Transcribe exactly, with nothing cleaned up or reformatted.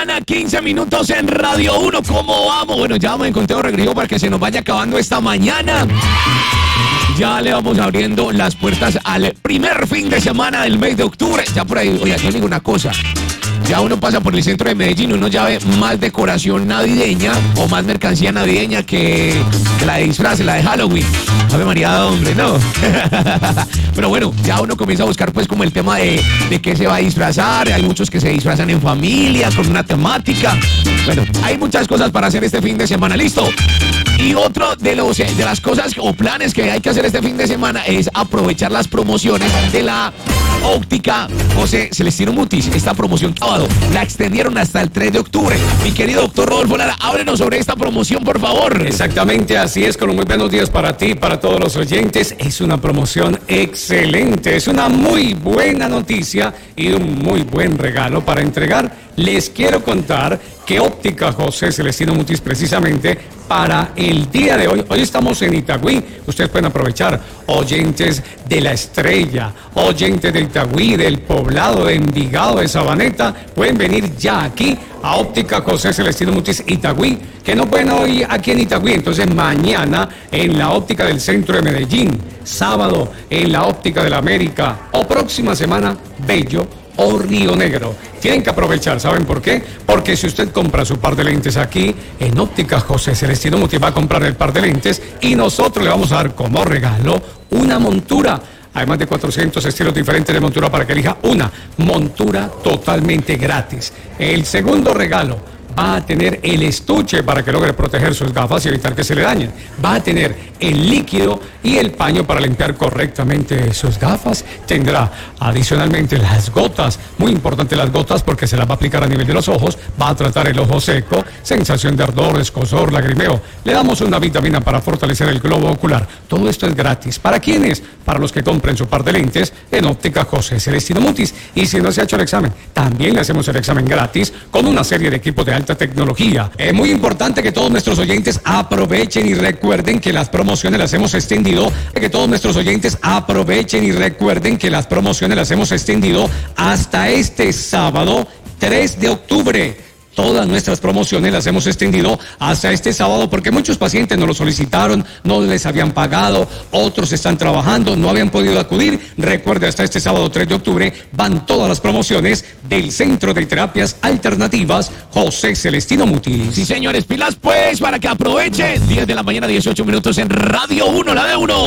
mañana, quince minutos en Radio uno. ¿Cómo vamos? Bueno, ya vamos en conteo regresivo para que se nos vaya acabando esta mañana. Ya le vamos abriendo las puertas al primer fin de semana del mes de octubre. Ya por ahí, oiga, yo le digo una cosa. Ya uno pasa por el centro de Medellín, uno ya ve más decoración navideña o más mercancía navideña que la de disfraz, la de Halloween. Ave María, hombre, no. Pero bueno, ya uno comienza a buscar pues como el tema de, de qué se va a disfrazar. Hay muchos que se disfrazan en familia, con una temática. Bueno, hay muchas cosas para hacer este fin de semana, ¿listo? Y otro de, los, de las cosas o planes que hay que hacer este fin de semana es aprovechar las promociones de la óptica José Celestino Mutis. Esta promoción sábado la extendieron hasta el tres de octubre. Mi querido doctor Rodolfo Lara, háblenos sobre esta promoción, por favor. Exactamente, así es, con los muy buenos días para ti, para todos los oyentes. Es una promoción excelente, es una muy buena noticia y un muy buen regalo para entregar. Les quiero contar que Óptica José Celestino Mutis, precisamente para el día de hoy, hoy estamos en Itagüí, ustedes pueden aprovechar, oyentes de La Estrella, oyentes de Itagüí, del Poblado, de Envigado, de Sabaneta, pueden venir ya aquí a Óptica José Celestino Mutis Itagüí, que no pueden hoy aquí en Itagüí, entonces mañana en la óptica del centro de Medellín, sábado en la óptica de la América, o próxima semana, Bello o Río Negro. Tienen que aprovechar, ¿saben por qué? Porque si usted compra su par de lentes aquí, en Óptica José Celestino Mutis va a comprar el par de lentes y nosotros le vamos a dar como regalo una montura. Además de cuatrocientos estilos diferentes de montura para que elija una montura totalmente gratis. El segundo regalo va a tener el estuche para que logre proteger sus gafas y evitar que se le dañen. Va a tener el líquido y el paño para limpiar correctamente sus gafas. Tendrá adicionalmente las gotas, muy importante las gotas porque se las va a aplicar a nivel de los ojos. Va a tratar el ojo seco, sensación de ardor, escozor, lagrimeo. Le damos una vitamina para fortalecer el globo ocular. Todo esto es gratis. ¿Para quiénes? Para los que compren su par de lentes en Óptica José Celestino Mutis. Y si no se ha hecho el examen, también le hacemos el examen gratis con una serie de equipos de alta tecnología. Es muy importante que todos nuestros oyentes aprovechen y recuerden que las promociones las hemos extendido, que todos nuestros oyentes aprovechen y recuerden que las promociones las hemos extendido hasta este sábado tres de octubre. Todas nuestras promociones las hemos extendido hasta este sábado porque muchos pacientes nos lo solicitaron, no les habían pagado, otros están trabajando, no habían podido acudir. Recuerde, hasta este sábado tres de octubre van todas las promociones del Centro de Terapias Alternativas José Celestino Mutis. Sí, señores, pilas pues para que aprovechen. diez de la mañana, dieciocho minutos en Radio uno, la de uno.